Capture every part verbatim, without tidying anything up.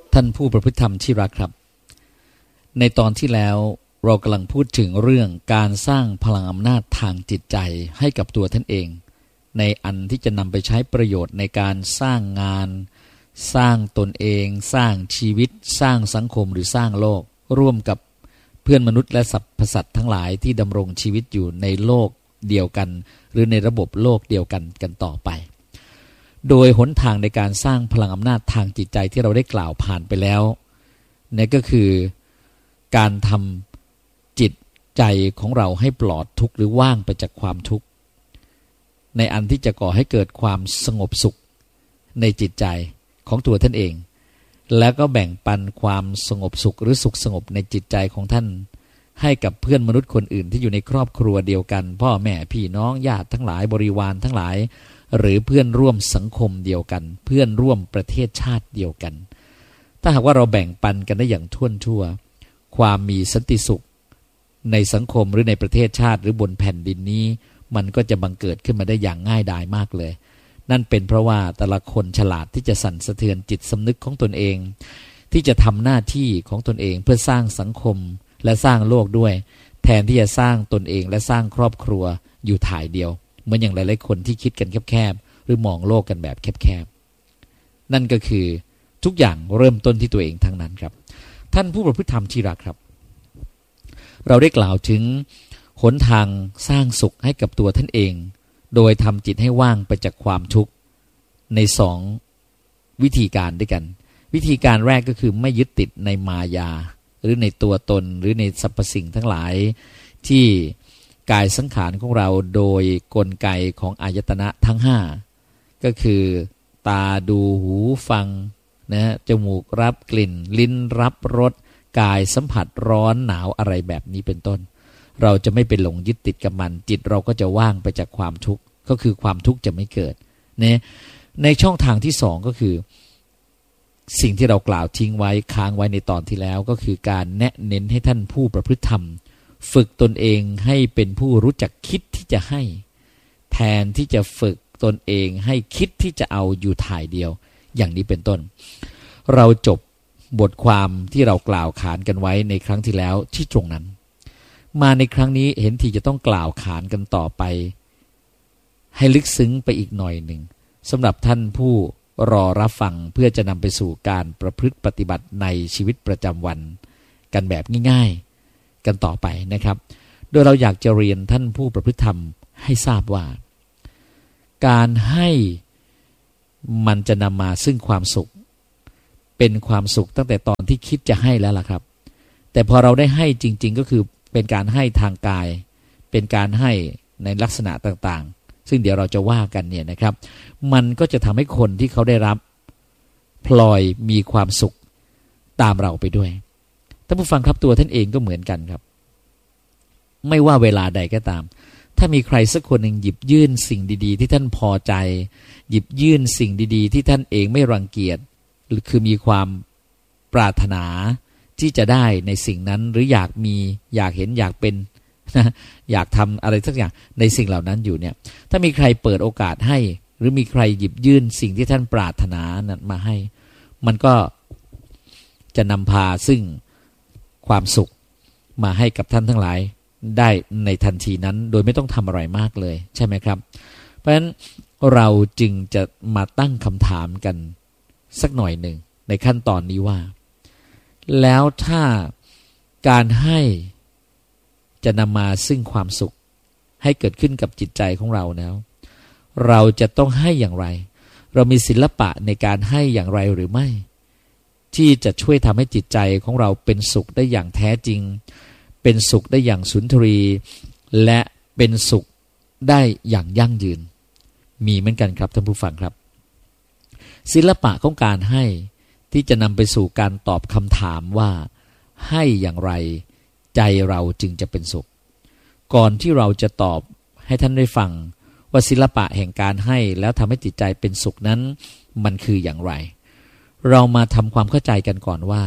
ท่านผู้ประพฤติธรรมที่รักครับในตอนที่แล้วเรากำลังพูดถึงเรื่องการสร้างพลังอำนาจทางจิตใจให้กับตัวท่านเองในอันที่จะนำไปใช้ประโยชน์ในการสร้างงานสร้างตนเองสร้างชีวิตสร้างสังคมหรือสร้างโลกร่วมกับเพื่อนมนุษย์และสรรพสัตว์ทั้งหลายที่ดำรงชีวิตอยู่ในโลกเดียวกันหรือในระบบโลกเดียวกันกันต่อไปโดยหนทางในการสร้างพลังอำนาจทางจิตใจที่เราได้กล่าวผ่านไปแล้วนี่ก็คือการทำจิตใจของเราให้ปลอดทุกข์หรือว่างไปจากความทุกข์ในอันที่จะก่อให้เกิดความสงบสุขในจิตใจของตัวท่านเองแล้วก็แบ่งปันความสงบสุขหรือสุขสงบในจิตใจของท่านให้กับเพื่อนมนุษย์คนอื่นที่อยู่ในครอบครัวเดียวกันพ่อแม่พี่น้องญาติทั้งหลายบริวารทั้งหลายหรือเพื่อนร่วมสังคมเดียวกันเพื่อนร่วมประเทศชาติเดียวกันถ้าหากว่าเราแบ่งปันกันได้อย่างทั่วทั่วความมีสันติสุขในสังคมหรือในประเทศชาติหรือบนแผ่นดินนี้มันก็จะบังเกิดขึ้นมาได้อย่างง่ายดายมากเลยนั่นเป็นเพราะว่าแต่ละคนฉลาดที่จะสั่นสะเทือนจิตสำนึกของตนเองที่จะทำหน้าที่ของตนเองเพื่อสร้างสังคมและสร้างโลกด้วยแทนที่จะสร้างตนเองและสร้างครอบครัวอยู่ถ่ายเดียวเหมือนอย่างหลายๆคนที่คิดกันแคบๆหรือมองโลกกันแบบแคบๆนั่นก็คือทุกอย่างเริ่มต้นที่ตัวเองทั้งนั้นครับท่านผู้ประพฤติธรรมที่รักครับเราได้กล่าวถึงหนทางสร้างสุขให้กับตัวท่านเองโดยทำจิตให้ว่างไปจากความทุกข์ในสองวิธีการด้วยกันวิธีการแรกก็คือไม่ยึดติดในมายาหรือในตัวตนหรือในสรรพสิ่งทั้งหลายที่กายสังขารของเราโดยกลไกของอายตนะทั้งห้าก็คือตาดูหูฟังนะจมูกรับกลิ่นลิ้นรับรสกายสัมผัสร้อนหนาวอะไรแบบนี้เป็นต้นเราจะไม่ไปหลงยึดติดกับมันจิตเราก็จะว่างไปจากความทุกข์ก็คือความทุกข์จะไม่เกิดเนี่ยในช่องทางที่สองก็คือสิ่งที่เรากล่าวทิ้งไว้ค้างไว้ในตอนที่แล้วก็คือการแนะเน้นให้ท่านผู้ประพฤติธรรมฝึกตนเองให้เป็นผู้รู้จักคิดที่จะให้แทนที่จะฝึกตนเองให้คิดที่จะเอาอยู่ถ่ายเดียวอย่างนี้เป็นต้นเราจบบทความที่เรากล่าวขานกันไว้ในครั้งที่แล้วที่ตรงนั้นมาในครั้งนี้เห็นทีจะต้องกล่าวขานกันต่อไปให้ลึกซึ้งไปอีกหน่อยหนึ่งสำหรับท่านผู้รอรับฟังเพื่อจะนำไปสู่การประพฤติปฏิบัติในชีวิตประจำวันกันแบบง่ายๆกันต่อไปนะครับโดยเราอยากจะเรียนท่านผู้ประพฤติธรรมให้ทราบว่าการให้มันจะนำมาซึ่งความสุขเป็นความสุขตั้งแต่ตอนที่คิดจะให้แล้วล่ะครับแต่พอเราได้ให้จริงๆก็คือเป็นการให้ทางกายเป็นการให้ในลักษณะต่างๆซึ่งเดี๋ยวเราจะว่ากันเนี่ยนะครับมันก็จะทำให้คนที่เขาได้รับพลอยมีความสุขตามเราไปด้วยท่านผู้ฟังครับตัวท่านเองก็เหมือนกันครับไม่ว่าเวลาใดก็ตามถ้ามีใครสักคนหนึ่งหยิบยื่นสิ่งดีๆที่ท่านพอใจหยิบยื่นสิ่งดีๆที่ท่านเองไม่รังเกียจหรือคือมีความปรารถนาที่จะได้ในสิ่งนั้นหรืออยากมีอยากเห็นอยากเป็นนะอยากทำอะไรสักอย่างในสิ่งเหล่านั้นอยู่เนี่ยถ้ามีใครเปิดโอกาสให้หรือมีใครหยิบยื่นสิ่งที่ท่านปรารถนานั้นมาให้มันก็จะนำพาซึ่งความสุขมาให้กับท่านทั้งหลายได้ในทันทีนั้นโดยไม่ต้องทำอะไรมากเลยใช่ไหมครับเพราะฉะนั้นเราจึงจะมาตั้งคำถามกันสักหน่อยหนึ่งในขั้นตอนนี้ว่าแล้วถ้าการให้จะนำมาซึ่งความสุขให้เกิดขึ้นกับจิตใจของเราแล้วเราจะต้องให้อย่างไรเรามีศิลปะในการให้อย่างไรหรือไม่ที่จะช่วยทำให้จิตใจของเราเป็นสุขได้อย่างแท้จริงเป็นสุขได้อย่างสุนทรีและเป็นสุขได้อย่างยั่งยืนมีเหมือนกันครับท่านผู้ฟังครับศิลปะของการให้ที่จะนำไปสู่การตอบคำถามว่าให้อย่างไรใจเราจึงจะเป็นสุขก่อนที่เราจะตอบให้ท่านได้ฟังว่าศิลปะแห่งการให้แล้วทำให้จิตใจเป็นสุขนั้นมันคืออย่างไรเรามาทำความเข้าใจกันก่อนว่า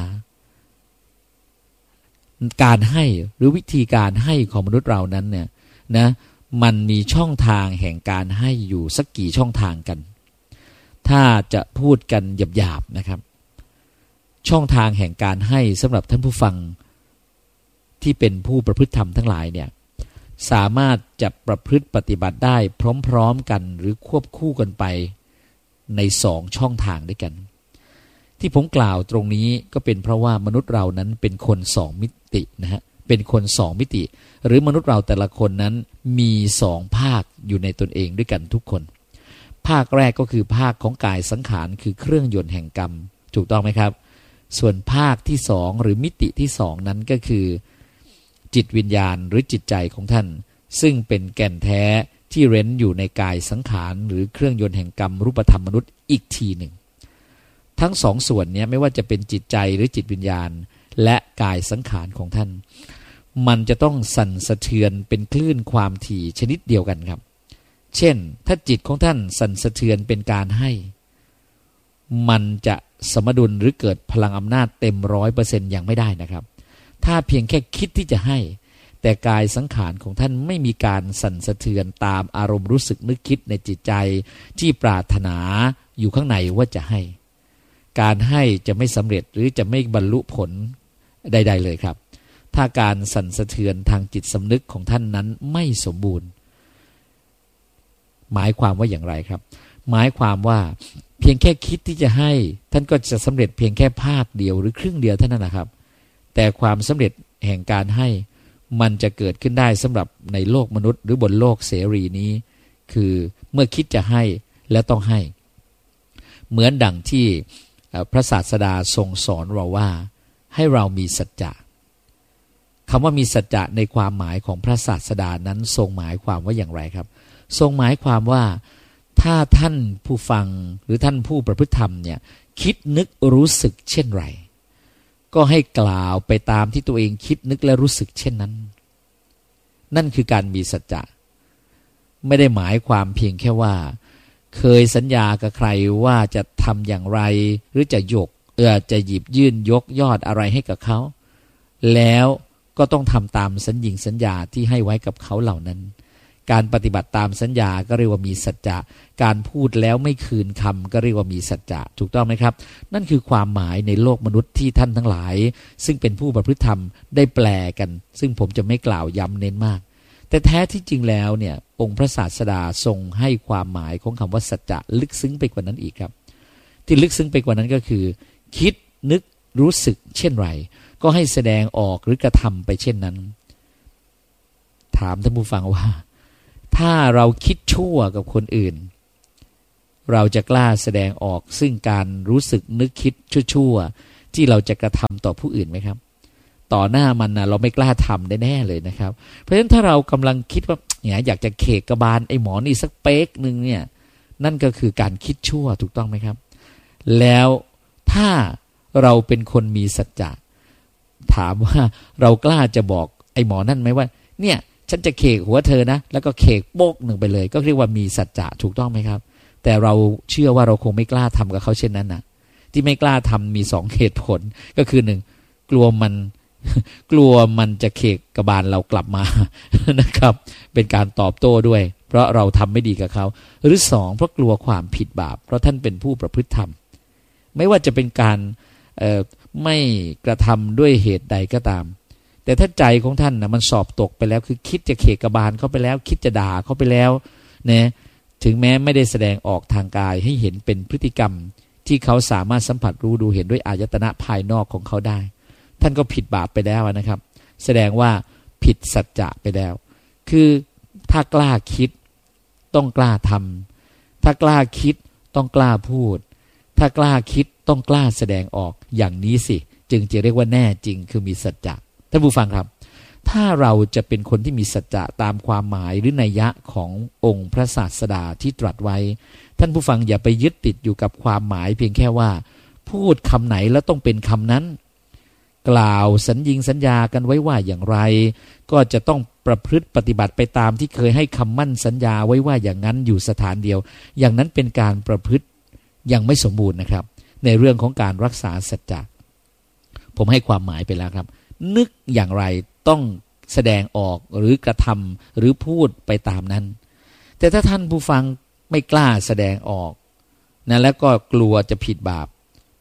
การให้หรือวิธีการให้ของมนุษย์เรานั้นเนี่ยนะมันมีช่องทางแห่งการให้อยู่สักกี่ช่องทางกันถ้าจะพูดกันหยาบๆนะครับช่องทางแห่งการให้สำหรับท่านผู้ฟังที่เป็นผู้ประพฤติธรรมทั้งหลายเนี่ยสามารถจะประพฤติปฏิบัติได้พร้อมๆกันหรือควบคู่กันไปในสองช่องทางด้วยกันที่ผมกล่าวตรงนี้ก็เป็นเพราะว่ามนุษย์เรานั้นเป็นคนสองมิตินะฮะเป็นคนสองมิติหรือมนุษย์เราแต่ละคนนั้นมีสองภาคอยู่ในตนเองด้วยกันทุกคนภาคแรกก็คือภาคของกายสังขารคือเครื่องยนต์แห่งกรรมถูกต้องไหมครับส่วนภาคที่สองหรือมิติที่สองนั้นก็คือจิตวิญญาณหรือจิตใจของท่านซึ่งเป็นแก่นแท้ที่เร้นอยู่ในกายสังขารหรือเครื่องยนต์แห่งกรรมรูปธรรมมนุษย์อีกทีหนึ่งทั้งสองส่วนนี้ไม่ว่าจะเป็นจิตใจหรือจิตวิญญาณและกายสังขารของท่านมันจะต้องสั่นสะเทือนเป็นคลื่นความถี่ชนิดเดียวกันครับเช่นถ้าจิตของท่านสั่นสะเทือนเป็นการให้มันจะสมดุลหรือเกิดพลังอำนาจเต็มร้อยเปอร์เซ็นต์ยังไม่ได้นะครับถ้าเพียงแค่คิดที่จะให้แต่กายสังขารของท่านไม่มีการสั่นสะเทือนตามอารมณ์รู้สึกนึกคิดในจิตใจที่ปรารถนาอยู่ข้างในว่าจะให้การให้จะไม่สำเร็จหรือจะไม่บรรลุผลใดๆเลยครับถ้าการสั่นสะเทือนทางจิตสำนึกของท่านนั้นไม่สมบูรณ์หมายความว่าอย่างไรครับหมายความว่าเพียงแค่คิดที่จะให้ท่านก็จะสำเร็จเพียงแค่ภาคเดียวหรือครึ่งเดียวเท่านั้นนะครับแต่ความสำเร็จแห่งการให้มันจะเกิดขึ้นได้สำหรับในโลกมนุษย์หรือบนโลกเสรีนี้คือเมื่อคิดจะให้แล้วต้องให้เหมือนดังที่พระศาสดาทรงสอนเราว่าให้เรามีสัจจะคำว่ามีสัจจะในความหมายของพระศาสดานั้นทรงหมายความว่าอย่างไรครับทรงหมายความว่าถ้าท่านผู้ฟังหรือท่านผู้ประพฤติธรรมเนี่ยคิดนึกรู้สึกเช่นไรก็ให้กล่าวไปตามที่ตัวเองคิดนึกและรู้สึกเช่นนั้นนั่นคือการมีสัจจะไม่ได้หมายความเพียงแค่ว่าเคยสัญญากับใครว่าจะทำอย่างไรหรือจะยกเออจะหยิบยื่นยกยอดอะไรให้กับเขาแล้วก็ต้องทำตามสัญญิงสัญญาที่ให้ไว้กับเขาเหล่านั้นการปฏิบัติตามสัญญาก็เรียกว่ามีสัจจะการพูดแล้วไม่คืนคำก็เรียกว่ามีสัจจะถูกต้องไหมครับนั่นคือความหมายในโลกมนุษย์ที่ท่านทั้งหลายซึ่งเป็นผู้ประพฤติธรรมได้แปลกันซึ่งผมจะไม่กล่าวย้ำเน้นมากแต่แท้ที่จริงแล้วเนี่ยองค์พระศาสดาทรงให้ความหมายของคำว่าสัจจะลึกซึ้งไปกว่านั้นอีกครับที่ลึกซึ้งไปกว่านั้นก็คือคิดนึกรู้สึกเช่นไรก็ให้แสดงออกหรือกระทำไปเช่นนั้นถามท่านผู้ฟังว่าถ้าเราคิดชั่วกับคนอื่นเราจะกล้าแสดงออกซึ่งการรู้สึกนึกคิดชั่วๆที่เราจะกระทำต่อผู้อื่นไหมครับต่อหน้ามันนะเราไม่กล้าทำแน่ๆเลยนะครับเพราะฉะนั้นถ้าเรากำลังคิดว่าเนี่ยอยากจะเขกกระบาลไอ้หมอนี่สักเป๊กนึงเนี่ยนั่นก็คือการคิดชั่วถูกต้องไหมครับแล้วถ้าเราเป็นคนมีสัจจะถามว่าเรากล้าจะบอกไอ้หมอนั่นไหมว่าเนี่ยฉันจะเขกหัวเธอนะแล้วก็เขกโป๊กหนึ่งไปเลยก็เรียกว่ามีสัจจะถูกต้องไหมครับแต่เราเชื่อว่าเราคงไม่กล้าทำกับเขาเช่นนั้นนะที่ไม่กล้าทำมีสองเหตุผลก็คือหนึ่งกลัวมันกลัวมันจะเขกกระบาลเรากลับมานะครับเป็นการตอบโต้ด้วยเพราะเราทำไม่ดีกับเขาหรือสองเพราะกลัวความผิดบาปเพราะท่านเป็นผู้ประพฤติธรรมไม่ว่าจะเป็นการไม่กระทำด้วยเหตุใดก็ตามแต่ถ้าใจของท่านนะมันสอบตกไปแล้วคือคิดจะเขกกระบาลเขาไปแล้วคิดจะด่าเขาไปแล้วเนี่ยถึงแม้ไม่ได้แสดงออกทางกายให้เห็นเป็นพฤติกรรมที่เขาสามารถสัมผัสรู้ดูเห็นด้วยอายตนะภายนอกของเขาได้ท่านก็ผิดบาปไปแล้วนะครับแสดงว่าผิดสัจจะไปแล้วคือถ้ากล้าคิดต้องกล้าทำถ้ากล้าคิดต้องกล้าพูดถ้ากล้าคิดต้องกล้าแสดงออกอย่างนี้สิจึงจะเรียกว่าแน่จริงคือมีสัจจะท่านผู้ฟังครับถ้าเราจะเป็นคนที่มีสัจจะตามความหมายหรือนัยยะขององค์พระศาสดาที่ตรัสไว้ท่านผู้ฟังอย่าไปยึดติดอยู่กับความหมายเพียงแค่ว่าพูดคำไหนแล้วต้องเป็นคำนั้นกล่าวสัญญิงสัญญากันไว้ว่าอย่างไรก็จะต้องประพฤติปฏิบัติไปตามที่เคยให้คำมั่นสัญญาไว้ว่าอย่างนั้นอยู่สถานเดียวอย่างนั้นเป็นการประพฤติยังไม่สมบูรณ์นะครับในเรื่องของการรักษาสัจจะผมให้ความหมายไปแล้วครับนึกอย่างไรต้องแสดงออกหรือกระทำหรือพูดไปตามนั้นแต่ถ้าท่านผู้ฟังไม่กล้าแสดงออกนะแล้วก็กลัวจะผิดบาป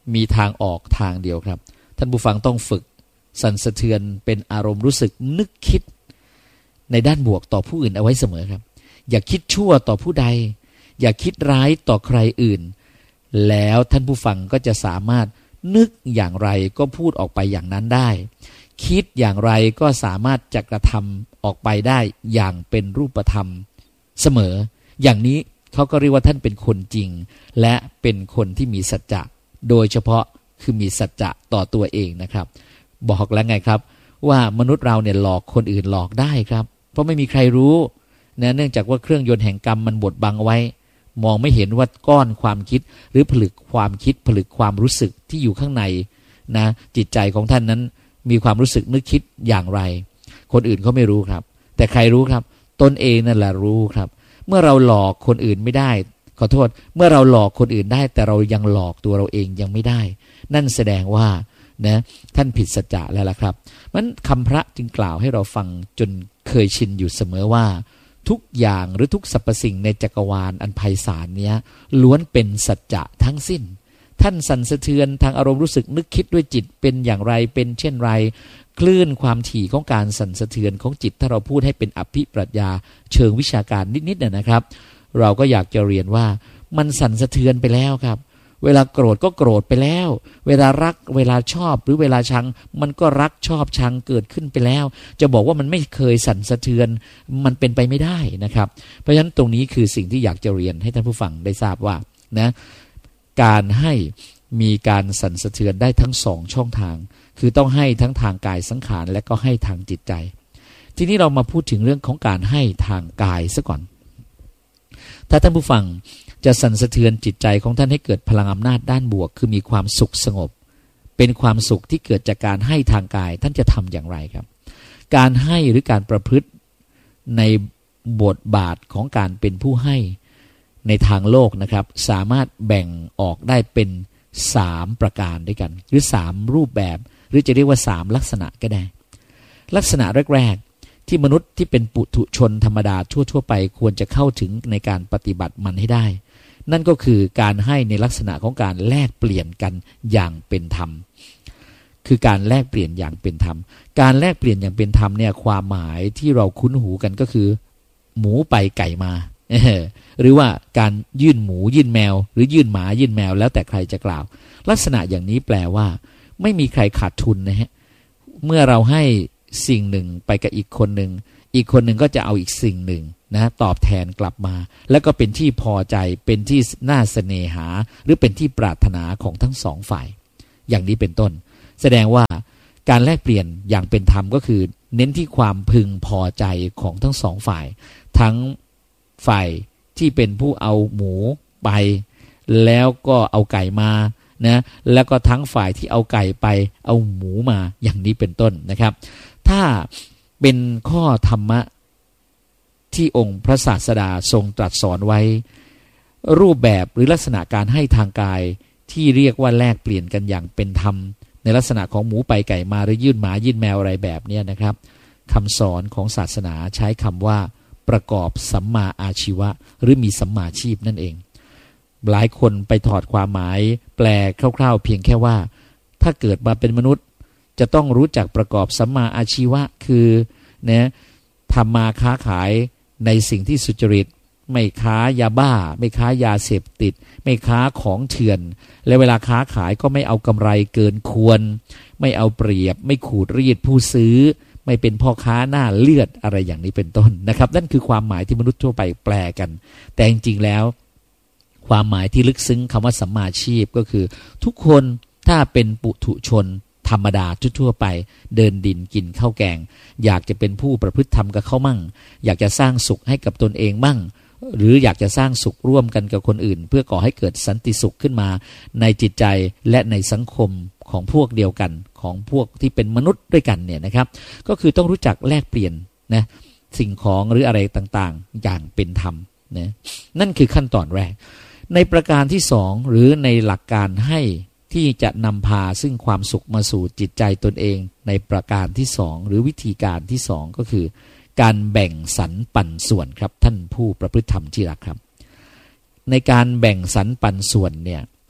มีทางออกทางเดียวครับท่านผู้ฟังต้องฝึกสั่นสะเทือนเป็นอารมณ์รู้สึกนึกคิดในด้านบวกต่อผู้อื่นเอาไว้เสมอครับอย่าคิดชั่วต่อผู้ใดอย่าคิดร้ายต่อใครอื่นแล้วท่านผู้ฟังก็จะสามารถนึกอย่างไรก็พูดออกไปอย่างนั้นได้คิดอย่างไรก็สามารถจะกระทำออกไปได้อย่างเป็นรูปธรรมเสมออย่างนี้เขาก็เรียกว่าท่านเป็นคนจริงและเป็นคนที่มีสัจจะโดยเฉพาะคือมีสัจจะต่อตัวเองนะครับบอกแล้วไงครับว่ามนุษย์เราเนี่ยหลอกคนอื่นหลอกได้ครับเพราะไม่มีใครรู้นะเนื่องจากว่าเครื่องยนต์แห่งกรรมมันบดบังไว้มองไม่เห็นว่าก้อนความคิดหรือผลึกความคิดผลึกความรู้สึกที่อยู่ข้างในนะจิตใจของท่านนั้นมีความรู้สึกนึกคิดอย่างไรคนอื่นเขาไม่รู้ครับแต่ใครรู้ครับตนเองนั่นแหละรู้ครับเมื่อเราหลอกคนอื่นไม่ได้ขอโทษเมื่อเราหลอกคนอื่นได้แต่เรายังหลอกตัวเราเองยังไม่ได้นั่นแสดงว่านะท่านผิดสัจจะแล้วล่ะครับมันคำพระจึงกล่าวให้เราฟังจนเคยชินอยู่เสมอว่าทุกอย่างหรือทุกสรรพสิ่งในจักรวาลอันไพศาลเนี้ยล้วนเป็นสัจจะทั้งสิ้นท่านสั่นสะเทือนทางอารมณ์รู้สึกนึกคิดด้วยจิตเป็นอย่างไรเป็นเช่นไรคลื่นความถี่ของการสั่นสะเทือนของจิตถ้าเราพูดให้เป็นอภิปรัชญาเชิงวิชาการนิดๆนะครับเราก็อยากจะเรียนว่ามันสั่นสะเทือนไปแล้วครับเวลาโกรธก็โกรธไปแล้วเวลารักเวลาชอบหรือเวลาชังมันก็รักชอบชังเกิดขึ้นไปแล้วจะบอกว่ามันไม่เคยสั่นสะเทือนมันเป็นไปไม่ได้นะครับเพราะฉะนั้นตรงนี้คือสิ่งที่อยากจะเรียนให้ท่านผู้ฟังได้ทราบว่านะการให้มีการสั่นสะเทือนได้ทั้งสองช่องทางคือต้องให้ทั้งทางกายสังขารและก็ให้ทางจิตใจทีนี้เรามาพูดถึงเรื่องของการให้ทางกายซะก่อนถ้าท่านผู้ฟังจะสั่นสะเทือนจิตใจของท่านให้เกิดพลังอำนาจด้านบวกคือมีความสุขสงบเป็นความสุขที่เกิดจากการให้ทางกายท่านจะทำอย่างไรครับการให้หรือการประพฤติในบทบาทของการเป็นผู้ให้ในทางโลกนะครับสามารถแบ่งออกได้เป็นสามประการด้วยกันหรือสามรูปแบบหรือจะเรียกว่าสามลักษณะก็ได้ลักษณะแรกๆที่มนุษย์ที่เป็นปุถุชนธรรมดาทั่วๆไปควรจะเข้าถึงในการปฏิบัติมันให้ได้นั่นก็คือการให้ในลักษณะของการแลกเปลี่ยนกันอย่างเป็นธรรมคือการแลกเปลี่ยนอย่างเป็นธรรมการแลกเปลี่ยนอย่างเป็นธรรมเนี่ยความหมายที่เราคุ้นหูกันก็คือหมูไปไก่มาหรือว่าการยื่นหมูยื่นแมวหรือยื่นหมายื่นแมวแล้วแต่ใครจะกล่าวลักษณะอย่างนี้แปลว่าไม่มีใครขาดทุนนะฮะเมื่อเราให้สิ่งหนึ่งไปกับอีกคนหนึ่งอีกคนหนึ่งก็จะเอาอีกสิ่งหนึ่งนะตอบแทนกลับมาแล้วก็เป็นที่พอใจเป็นที่น่าเสน่หาหรือเป็นที่ปรารถนาของทั้งสองฝ่ายอย่างนี้เป็นต้นแสดงว่าการแลกเปลี่ยนอย่างเป็นธรรมก็คือเน้นที่ความพึงพอใจของทั้งสองฝ่ายทั้งฝ่ายที่เป็นผู้เอาหมูไปแล้วก็เอาไก่มานะแล้วก็ทั้งฝ่ายที่เอาไก่ไปเอาหมูมาอย่างนี้เป็นต้นนะครับถ้าเป็นข้อธรรมะที่องค์พระศาสดาทรงตรัสสอนไว้รูปแบบหรือลักษณะการให้ทางกายที่เรียกว่าแลกเปลี่ยนกันอย่างเป็นธรรมในลักษณะของหมูไปไก่มาหรือยื่นหมายื่นแมวอะไรแบบนี้นะครับคำสอนของศาสนาใช้คำว่าประกอบสัมมาอาชีวะหรือมีสัมมาชีพนั่นเองหลายคนไปถอดความหมายแปลคร่าวๆเพียงแค่ว่าถ้าเกิดมาเป็นมนุษย์จะต้องรู้จักประกอบสัมมาอาชีวะคือนะทำมาค้าขายในสิ่งที่สุจริตไม่ค้ายาบ้าไม่ค้ายาเสพติดไม่ค้าของเถื่อนและเวลาค้าขายก็ไม่เอากำไรเกินควรไม่เอาเปรียบไม่ขูดรีดผู้ซื้อไม่เป็นพ่อค้าหน้าเลือดอะไรอย่างนี้เป็นต้นนะครับนั่นคือความหมายที่มนุษย์ทั่วไปแปลกันแต่จริงๆแล้วความหมายที่ลึกซึ้งคำว่าสัมมาชีพก็คือทุกคนถ้าเป็นปุถุชนธรรมดาทั่วๆไปเดินดินกินข้าวแกงอยากจะเป็นผู้ประพฤติธรรมกับเขามั่งอยากจะสร้างสุขให้กับตนเองมั่งหรืออยากจะสร้างสุขร่วมกันกับคนอื่นเพื่อก่อให้เกิดสันติสุขขึ้นมาในจิตใจและในสังคมของพวกเดียวกันของพวกที่เป็นมนุษย์ด้วยกันเนี่ยนะครับก็คือต้องรู้จักแลกเปลี่ยนนะสิ่งของหรืออะไรต่างๆอย่างเป็นธรรมนะนั่นคือขั้นตอนแรกในประการที่สองหรือในหลักการให้ที่จะนำพาซึ่งความสุขมาสู่จิตใจตนเองในประการที่สองหรือวิธีการที่สองก็คือการแบ่งสรรปันส่วนครับท่านผู้ประพฤติธรรมที่รักครับในการแบ่งสรรปันส่วนเนี่ย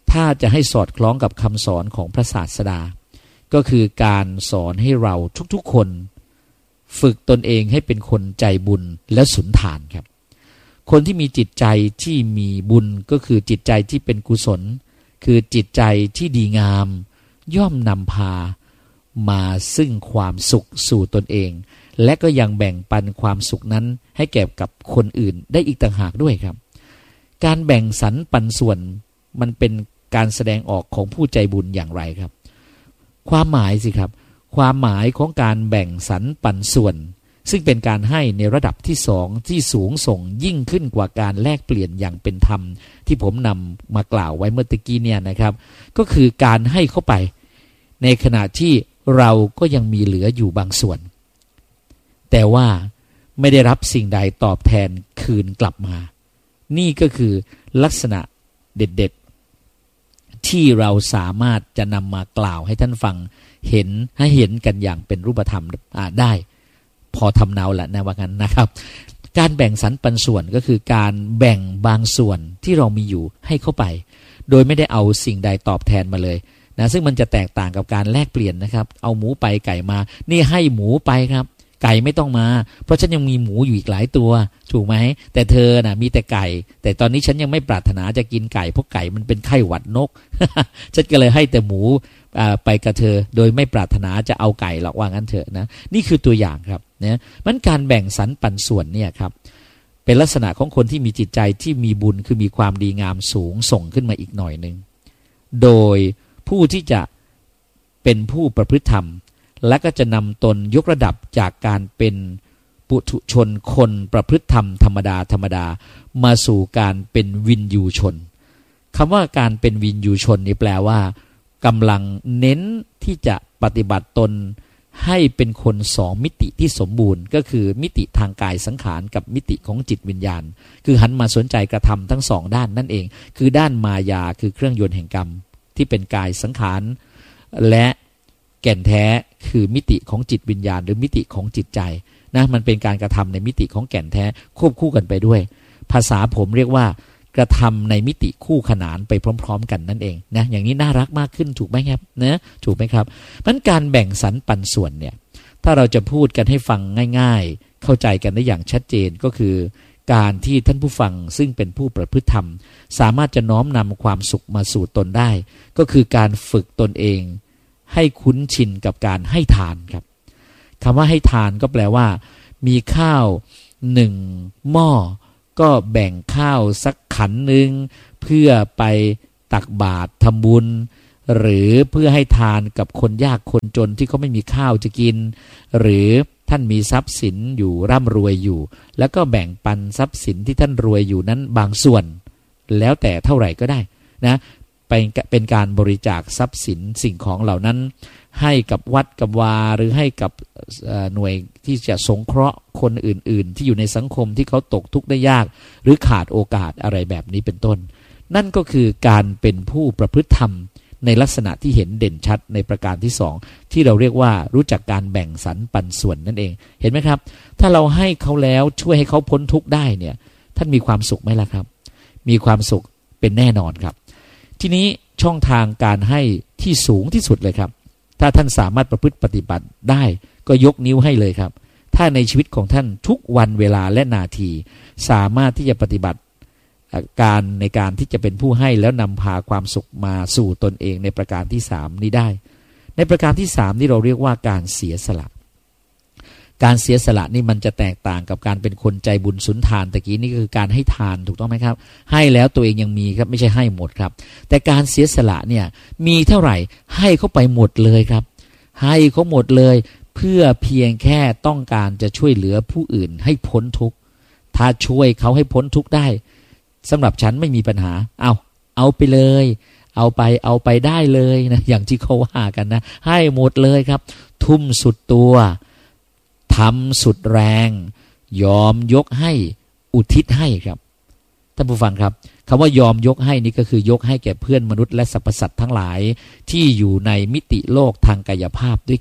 ถ้าจะให้สอดคล้องกับคำสอนของพระศาสดาก็คือการสอนให้เราทุกๆคนฝึกตนเองให้เป็นคนใจบุญและสุนทานครับคนที่มีจิตใจที่มีบุญก็คือจิตใจที่เป็นกุศลคือจิตใจที่ดีงามย่อมนำพามาซึ่งความสุขสู่ตนเองและก็ยังแบ่งปันความสุขนั้นให้แก่กับคนอื่นได้อีกต่างหากด้วยครับการแบ่งสรรปันส่วนมันเป็นการแสดงออกของผู้ใจบุญอย่างไรครับความหมายสิครับความหมายของการแบ่งสรรปันส่วนซึ่งเป็นการให้ในระดับที่สองที่สูงส่งยิ่งขึ้นกว่าการแลกเปลี่ยนอย่างเป็นธรรมที่ผมนำมากล่าวไว้เมื่อตะกี้เนี่ยนะครับก็คือการให้เข้าไปในขณะที่เราก็ยังมีเหลืออยู่บางส่วนแต่ว่าไม่ได้รับสิ่งใดตอบแทนคืนกลับมานี่ก็คือลักษณะเด็ดๆที่เราสามารถจะนำมากล่าวให้ท่านฟังเห็นให้เห็นกันอย่างเป็นรูปธรรมได้พอทำเนาแหละนะว่างั้นนะครับการแบ่งสรรปันส่วนก็คือการแบ่งบางส่วนที่เรามีอยู่ให้เข้าไปโดยไม่ได้เอาสิ่งใดตอบแทนมาเลยนะซึ่งมันจะแตกต่างกับการแลกเปลี่ยนนะครับเอาหมูไปไก่มานี่ให้หมูไปครับไก่ไม่ต้องมาเพราะฉันยังมีหมูอยู่อีกหลายตัวถูกไหมแต่เธอน่ะมีแต่ไก่แต่ตอนนี้ฉันยังไม่ปรารถนาจะกินไก่เพราะไก่มันเป็นไข้หวัดนก ฉันก็เลยให้แต่หมูไปกับเธอโดยไม่ปรารถนาจะเอาไก่หรอกว่างั้นเถอะนะนี่คือตัวอย่างครับนะมันการแบ่งสรรปันส่วนเนี่ยครับเป็นลักษณะของคนที่มีจิตใจที่มีบุญคือมีความดีงามสูงส่งขึ้นมาอีกหน่อยนึงโดยผู้ที่จะเป็นผู้ประพฤติธรรมและก็จะนำตนยกระดับจากการเป็นปุถุชนคนประพฤติธรรมธรรมดาธรรมดามาสู่การเป็นวินยูชนคำว่าการเป็นวินยูชนนี่แปลว่ากำลังเน้นที่จะปฏิบัติตนให้เป็นคนสองมิติที่สมบูรณ์ก็คือมิติทางกายสังขารกับมิติของจิตวิญญาณคือหันมาสนใจกระทำทั้งสองด้านนั่นเองคือด้านมายาคือเครื่องยนต์แห่งกรรมที่เป็นกายสังขารและแก่นแท้คือมิติของจิตวิญญาณหรือมิติของจิตใจนะมันเป็นการกระทำในมิติของแก่นแท้ควบคู่กันไปด้วยภาษาผมเรียกว่ากระทำในมิติคู่ขนานไปพร้อมๆกันนั่นเองนะอย่างนี้น่ารักมากขึ้นถูกไหมครับนะถูกไหมครับมันการแบ่งสรรปันส่วนเนี่ยถ้าเราจะพูดกันให้ฟังง่ายๆเข้าใจกันได้อย่างชัดเจนก็คือการที่ท่านผู้ฟังซึ่งเป็นผู้ประพฤติธรรมสามารถจะน้อมนำความสุขมาสู่ตนได้ก็คือการฝึกตนเองให้คุ้นชินกับการให้ทานครับคำว่าให้ทานก็แปลว่ามีข้าวหนึ่งหม้อก็แบ่งข้าวสักขันหนึ่งเพื่อไปตักบาตรทำบุญหรือเพื่อให้ทานกับคนยากคนจนที่เขาไม่มีข้าวจะกินหรือท่านมีทรัพย์สินอยู่ร่ำรวยอยู่แล้วก็แบ่งปันทรัพย์สินที่ท่านรวยอยู่นั้นบางส่วนแล้วแต่เท่าไหร่ก็ได้นะเป็นเป็นการบริจาคทรัพย์สินสิ่งของเหล่านั้นให้กับวัดกับวาหรือให้กับหน่วยที่จะสงเคราะห์คนอื่นๆที่อยู่ในสังคมที่เขาตกทุกข์ได้ยากหรือขาดโอกาสอะไรแบบนี้เป็นต้นนั่นก็คือการเป็นผู้ประพฤติธรรมในลักษณะที่เห็นเด่นชัดในประการที่สองที่เราเรียกว่ารู้จักการแบ่งสรรปันส่วนนั่นเองเห็นไหมครับถ้าเราให้เขาแล้วช่วยให้เขาพ้นทุกข์ได้เนี่ยท่านมีความสุขไหมล่ะครับมีความสุขเป็นแน่นอนครับทีนี้ช่องทางการให้ที่สูงที่สุดเลยครับถ้าท่านสามารถประพฤติปฏิบัติได้ก็ยกนิ้วให้เลยครับถ้าในชีวิตของท่านทุกวันเวลาและนาทีสามารถที่จะปฏิบัติการในการที่จะเป็นผู้ให้แล้วนำพาความสุขมาสู่ตนเองในประการที่สามนี้ได้ในประการที่สามนี่เราเรียกว่าการเสียสละการเสียสละนี่มันจะแตกต่างกับการเป็นคนใจบุญสุนทานตะกี้นี่คือการให้ทานถูกต้องไหมครับให้แล้วตัวเองยังมีครับไม่ใช่ให้หมดครับแต่การเสียสละเนี่ยมีเท่าไหร่ให้เขาไปหมดเลยครับให้เขาหมดเลยเพื่อเพียงแค่ต้องการจะช่วยเหลือผู้อื่นให้พ้นทุกข์ถ้าช่วยเขาให้พ้นทุกข์ได้สำหรับฉันไม่มีปัญหาเอาเอาไปเลยเอาไปเอาไปได้เลยนะอย่างที่เขาว่ากันนะให้หมดเลยครับทุ่มสุดตัวทำสุดแรงยอมยกให้อุทิศให้ครับท่านผู้ฟังครับคำว่ายอมยกให้นี่ก็คือยกให้แก่เพื่อนมนุษย์และสรรพสัตว์ทั้งหลายที่อยู่ในมิติโลกทางกายภาพด้วยกัน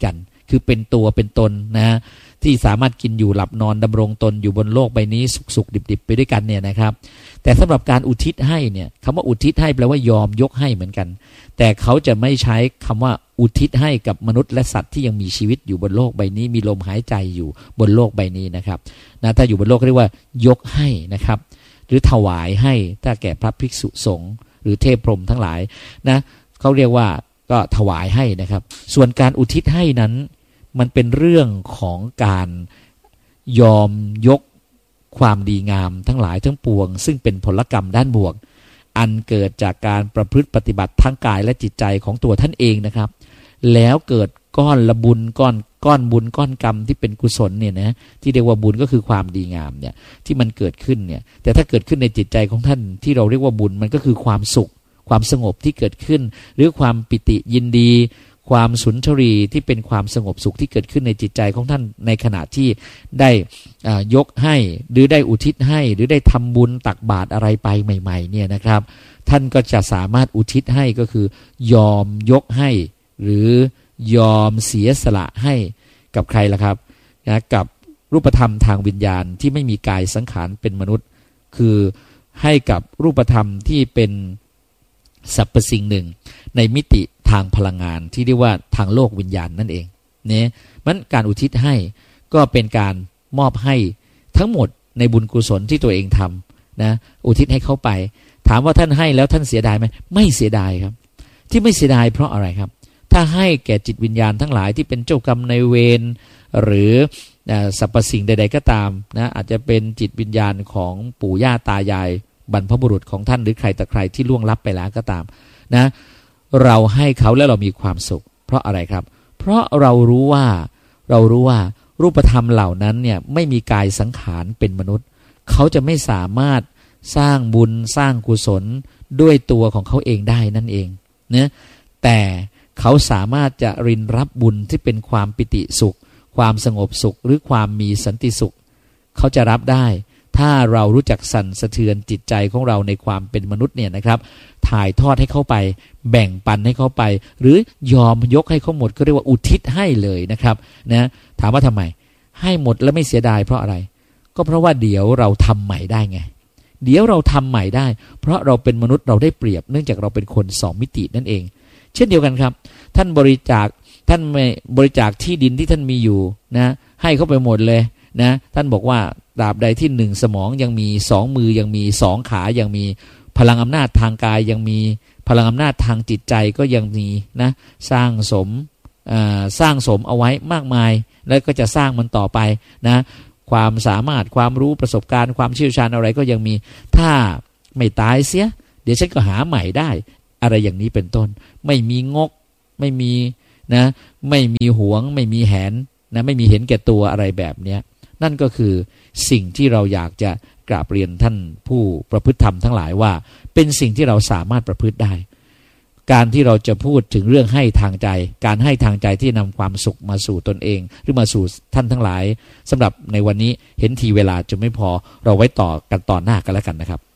คือเป็นตัวเป็นตนนะที่สามารถกินอยู่หลับนอนดำรงตนอยู่บนโลกใบนี้สุขๆดิบๆไปด้วยกันเนี่ยนะครับแต่สำหรับการอุทิศให้เนี่ยคำว่าอุทิศให้แปลว่ายอมยกให้เหมือนกันแต่เขาจะไม่ใช้คำว่าอุทิศให้กับมนุษย์และสัตว์ที่ยังมีชีวิตอยู่บนโลกใบนี้มีลมหายใจอยู่บนโลกใบนี้นะครับนะถ้าอยู่บนโลกเรียกว่ายกให้นะครับหรือถวายให้ถ้าแก่พระภิกษุสงฆ์หรือเทพพรหมทั้งหลายนะเขาเรียกว่าก็ถวายให้นะครับส่วนการอุทิศให้นั้นมันเป็นเรื่องของการยอมยกความดีงามทั้งหลายทั้งปวงซึ่งเป็นผลกรรมด้านบวกอันเกิดจากการประพฤติปฏิบัติทั้งกายและจิตใจของตัวท่านเองนะครับแล้วเกิดก้อนละบุญก้อนก้อนบุญก้อนกรรมที่เป็นกุศลเนี่ยนะที่เรียกว่าบุญก็คือความดีงามเนี่ยที่มันเกิดขึ้นเนี่ยแต่ถ้าเกิดขึ้นในจิตใจของท่านที่เราเรียกว่าบุญมันก็คือความสุขความสงบที่เกิดขึ้นหรือความปิติยินดีความสุนทรีที่เป็นความสงบสุขที่เกิดขึ้นในจิตใจของท่านในขณะที่ได้ยกให้หรือได้อุทิศให้หรือได้ทำบุญตักบาตรอะไรไปใหม่ๆเนี่ยนะครับท่านก็จะสามารถอุทิศให้ก็คือยอมยกให้หรือยอมเสียสละให้กับใครล่ะครับนะกับรูปธรรมทางวิญญาณที่ไม่มีกายสังขารเป็นมนุษย์คือให้กับรูปธรรมที่เป็นสรรพสิ่งหนึ่งในมิติทางพลังงานที่เรียกว่าทางโลกวิญญาณนั่นเองเนี่ยมันการอุทิศให้ก็เป็นการมอบให้ทั้งหมดในบุญกุศลที่ตัวเองทำนะอุทิศให้เขาไปถามว่าท่านให้แล้วท่านเสียดายไหมไม่เสียดายครับที่ไม่เสียดายเพราะอะไรครับถ้าให้แก่จิตวิญญาณทั้งหลายที่เป็นเจ้ากรรมนายเวรหรือสรรพสิ่งใดๆก็ตามนะอาจจะเป็นจิตวิญญาณของปู่ย่าตายายบรรพบุรุษของท่านหรือใครแต่ใครที่ล่วงลับไปแล้วก็ตามนะเราให้เขาแล้วเรามีความสุขเพราะอะไรครับเพราะเรารู้ว่าเรารู้ว่ารูปธรรมเหล่านั้นเนี่ยไม่มีกายสังขารเป็นมนุษย์เขาจะไม่สามารถสร้างบุญสร้างกุศลด้วยตัวของเขาเองได้นั่นเองนะแต่เขาสามารถจะรินรับบุญที่เป็นความปิติสุขความสงบสุขหรือความมีสันติสุขเขาจะรับได้ถ้าเรารู้จักสั่นสะเทือนจิตใจของเราในความเป็นมนุษย์เนี่ยนะครับถ่ายทอดให้เขาไปแบ่งปันให้เขาไปหรือยอมยกให้เขาหมดก็เรียกว่าอุทิศให้เลยนะครับนะถามว่าทำไมให้หมดแล้วไม่เสียดายเพราะอะไรก็เพราะว่าเดี๋ยวเราทำใหม่ได้ไงเดี๋ยวเราทำใหม่ได้เพราะเราเป็นมนุษย์เราได้เปรียบเนื่องจากเราเป็นคนสองมิตินั่นเองเช่นเดียวกันครับท่านบริจาคท่านไม่บริจาคที่ดินที่ท่านมีอยู่นะให้เขาไปหมดเลยนะท่านบอกว่าตราบใดที่หนึ่งสมองยังมีสองมือยังมีสองขายังมีพลังอำนาจทางกายยังมีพลังอำนาจทางจิตใจก็ยังมีนะสร้างสมสร้างสมเอาไว้มากมายแล้วก็จะสร้างมันต่อไปนะความสามารถความรู้ประสบการณ์ความเชี่ยวชาญอะไรก็ยังมีถ้าไม่ตายเสียเดี๋ยวฉันก็หาใหม่ได้อะไรอย่างนี้เป็นต้นไม่มีงกไม่มีนะไม่มีหวงไม่มีแหนนะไม่มีเห็นแก่ตัวอะไรแบบเนี้ยนั่นก็คือสิ่งที่เราอยากจะกราบเรียนท่านผู้ประพฤติธรรมทั้งหลายว่าเป็นสิ่งที่เราสามารถประพฤติได้การที่เราจะพูดถึงเรื่องให้ทางใจการให้ทางใจที่นำความสุขมาสู่ตนเองหรือมาสู่ท่านทั้งหลายสำหรับในวันนี้เห็นทีเวลาจะไม่พอเราไว้ต่อกันตอนหน้ากันแล้วกันนะครับ